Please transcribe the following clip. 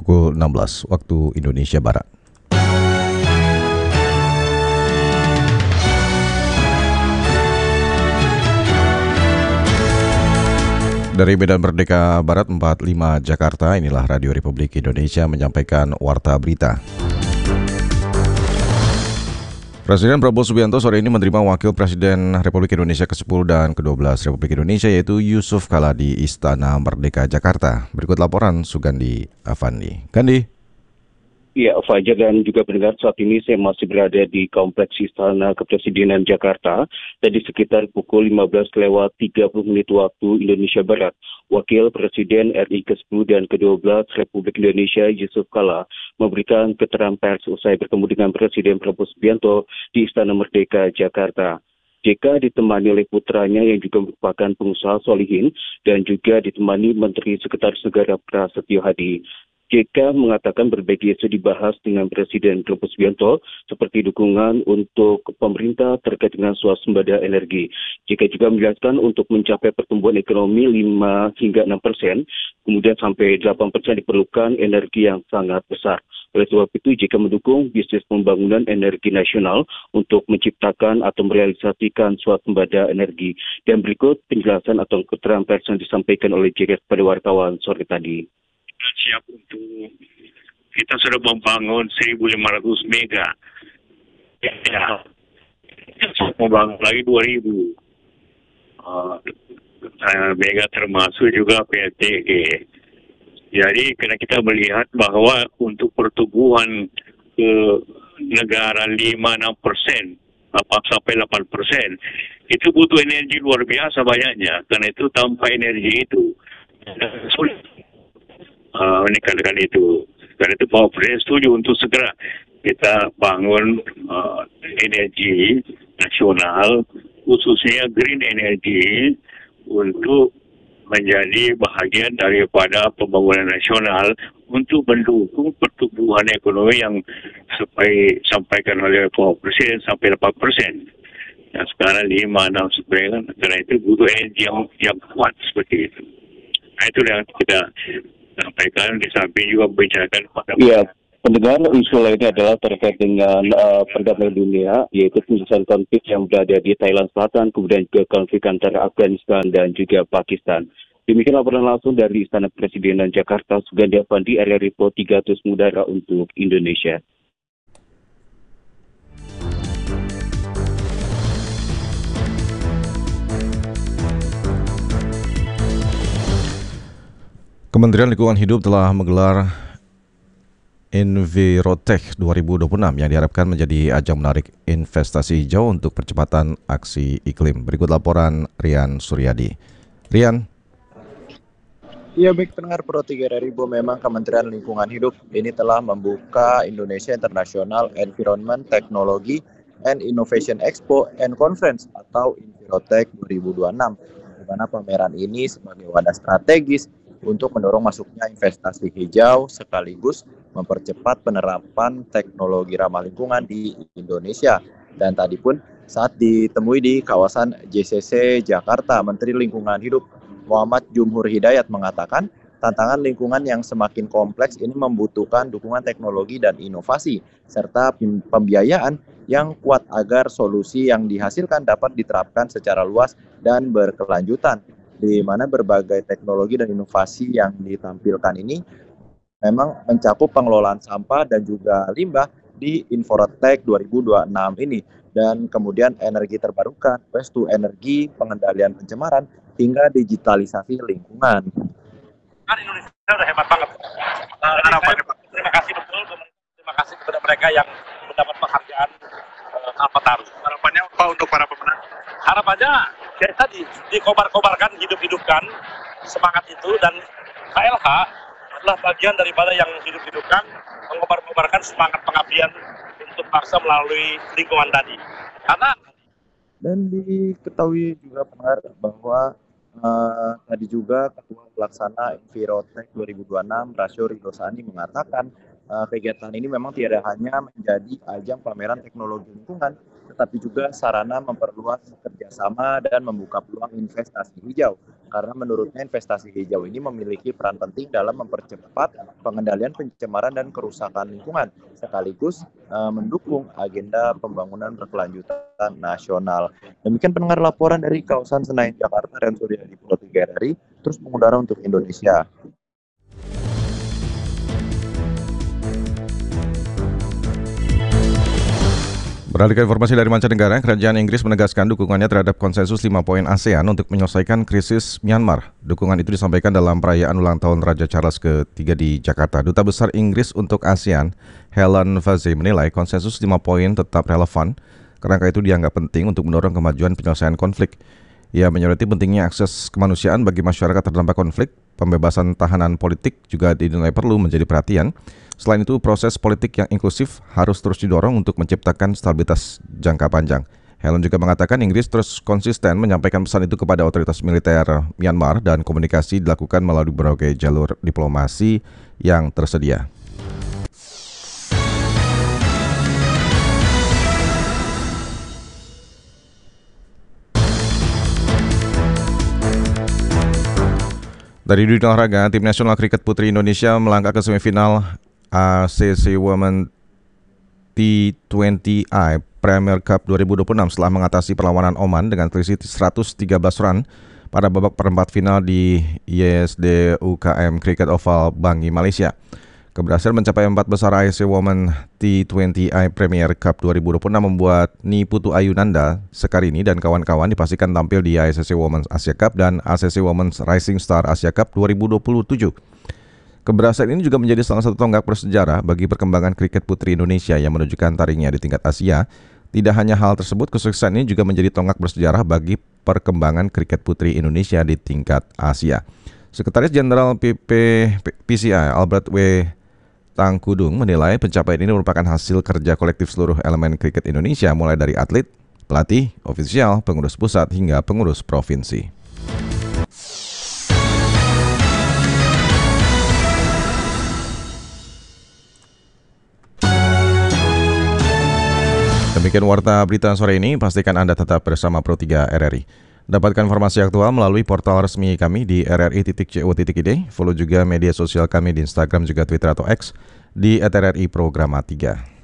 pukul 16 waktu Indonesia Barat. Dari Medan Merdeka Barat 45 Jakarta, inilah Radio Republik Indonesia menyampaikan Warta Berita. Presiden Prabowo Subianto sore ini menerima Wakil Presiden Republik Indonesia ke-10 dan ke-12 Republik Indonesia yaitu Yusuf Kala di Istana Merdeka Jakarta. Berikut laporan Sugandi Avandi. Gandhi. Ya, Fajar dan juga pendengar, saat ini saya masih berada di Kompleks Istana Kepresidenan Jakarta dan di sekitar pukul 15:30 waktu Indonesia Barat. Wakil Presiden RI ke-10 dan ke-12 Republik Indonesia Yusuf Kala memberikan keterangan pers usai bertemu dengan Presiden Prabowo Subianto di Istana Merdeka Jakarta. JK ditemani oleh putranya yang juga merupakan pengusaha Solihin dan juga ditemani Menteri Sekretaris Negara Prasetyo Hadi. JK mengatakan berbagai isu dibahas dengan Presiden Prabowo Subianto seperti dukungan untuk pemerintah terkait dengan swasembada energi. JK juga menjelaskan untuk mencapai pertumbuhan ekonomi 5 hingga 6%, kemudian sampai 8% diperlukan energi yang sangat besar. Oleh sebab itu, JK mendukung bisnis pembangunan energi nasional untuk menciptakan atau merealisasikan swasembada energi. Dan berikut penjelasan atau keterangan pers yang disampaikan oleh JK kepada wartawan sore tadi. Siap untuk kita sudah membangun 1.500 mega. Ya, membangun lagi 2.000 mega termasuk juga PLTG. Jadi karena kita melihat bahwa untuk pertumbuhan ke negara 5-6%, sampai 8%, itu butuh energi luar biasa banyaknya. Karena itu tanpa energi itu sulit meningkatkan itu. Karena itu Bapak Presiden setuju untuk segera kita bangun energi nasional, khususnya green energy, untuk menjadi bahagian daripada pembangunan nasional untuk mendukung pertumbuhan ekonomi yang sampaikan oleh Bapak Presiden sampai 8%. Nah, sekarang 5-6 sebenarnya, karena itu butuh energi yang kuat seperti itu. Nah, itu yang kita sampaikan, di samping juga membicarakan pada pendengar, isu lainnya adalah terkait dengan perdamaian dunia, yaitu penyelesaian konflik yang berada di Thailand Selatan, kemudian juga konflik antara Afghanistan dan juga Pakistan. Demikian laporan langsung dari Istana Kepresidenan Jakarta, Sugandi Avandi, RRI Pro 300 Mudara untuk Indonesia. Kementerian Lingkungan Hidup telah menggelar Envirotech 2026 yang diharapkan menjadi ajang menarik investasi hijau untuk percepatan aksi iklim. Berikut laporan Rian Suryadi. Rian. Ya, baik pendengar Pro 3 RRI, memang Kementerian Lingkungan Hidup ini telah membuka Indonesia International Environment Technology and Innovation Expo and Conference atau Envirotech 2026, di mana pameran ini sebagai wadah strategis untuk mendorong masuknya investasi hijau sekaligus mempercepat penerapan teknologi ramah lingkungan di Indonesia. Dan tadi pun saat ditemui di kawasan JCC Jakarta, Menteri Lingkungan Hidup Muhammad Jumhur Hidayat mengatakan tantangan lingkungan yang semakin kompleks ini membutuhkan dukungan teknologi dan inovasi serta pembiayaan yang kuat agar solusi yang dihasilkan dapat diterapkan secara luas dan berkelanjutan, di mana berbagai teknologi dan inovasi yang ditampilkan ini memang mencakup pengelolaan sampah dan juga limbah di Envirotech 2026 ini, dan kemudian energi terbarukan, waste to energy, pengendalian pencemaran, hingga digitalisasi lingkungan. Kan Indonesia udah hebat banget. Terima kasih betul, terima kasih kepada mereka yang mendapat penghargaan Alpataru. Harapannya apa untuk para pemenang? Harapannya ya tadi dikobar-kobarkan, hidup-hidupkan semangat itu, dan KLH adalah bagian daripada yang hidup-hidupkan, mengobar-kobarkan semangat pengabdian untuk bangsa melalui lingkungan tadi. Dan diketahui juga pendengar bahwa tadi juga Ketua Pelaksana Envirotech 2026 Rasio Ridosani mengatakan kegiatan ini memang tidak hanya menjadi ajang pameran teknologi lingkungan, tetapi juga sarana memperluas kerjasama dan membuka peluang investasi hijau. Karena menurutnya investasi hijau ini memiliki peran penting dalam mempercepat pengendalian pencemaran dan kerusakan lingkungan, sekaligus mendukung agenda pembangunan berkelanjutan nasional. Demikian pendengar laporan dari kawasan Senayan, Jakarta, dan Suryadi Pro 3 RRI, terus mengudara untuk Indonesia. Beralih ke informasi dari mancanegara, Kerajaan Inggris menegaskan dukungannya terhadap konsensus 5 poin ASEAN untuk menyelesaikan krisis Myanmar. Dukungan itu disampaikan dalam perayaan ulang tahun Raja Charles III di Jakarta. Duta Besar Inggris untuk ASEAN, Helen Vazey, menilai konsensus 5 poin tetap relevan. Kerangka itu dianggap penting untuk mendorong kemajuan penyelesaian konflik. Ia menyoroti pentingnya akses kemanusiaan bagi masyarakat terdampak konflik. Pembebasan tahanan politik juga dinilai perlu menjadi perhatian. Selain itu, proses politik yang inklusif harus terus didorong untuk menciptakan stabilitas jangka panjang. Helen juga mengatakan Inggris terus konsisten menyampaikan pesan itu kepada otoritas militer Myanmar dan komunikasi dilakukan melalui berbagai jalur diplomasi yang tersedia. Dari dunia olahraga, tim nasional kriket putri Indonesia melangkah ke semifinal ACC Women T20I Premier Cup 2026 setelah mengatasi perlawanan Oman dengan selisih 113 run pada babak perempat final di ISD UKM Cricket Oval Bangi, Malaysia. Keberhasilan mencapai 4 besar ACC Women T20I Premier Cup 2026 membuat Niputu Ayunanda Sekarini dan kawan-kawan dipastikan tampil di ACC Women's Asia Cup dan ACC Women's Rising Star Asia Cup 2027. Keberhasilan ini juga menjadi salah satu tonggak bersejarah bagi perkembangan kriket putri Indonesia yang menunjukkan taringnya di tingkat Asia. Tidak hanya hal tersebut, kesuksesan ini juga menjadi tonggak bersejarah bagi perkembangan kriket putri Indonesia di tingkat Asia. Sekretaris Jenderal PCI Albert W. Tangkudung menilai pencapaian ini merupakan hasil kerja kolektif seluruh elemen kriket Indonesia, mulai dari atlet, pelatih, ofisial, pengurus pusat, hingga pengurus provinsi. Demikian warta berita sore ini, pastikan Anda tetap bersama Pro 3 RRI. Dapatkan informasi aktual melalui portal resmi kami di rri.co.id. Follow juga media sosial kami di Instagram juga Twitter atau X di @RRI Programa 3.